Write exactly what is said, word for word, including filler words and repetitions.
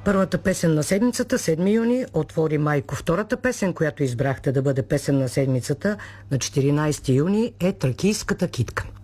Първата песен на седмицата, седми юни, отвори Майко. Втората песен, която избрахте да бъде песен на седмицата на четиринайсети юни, е Тракийската китка.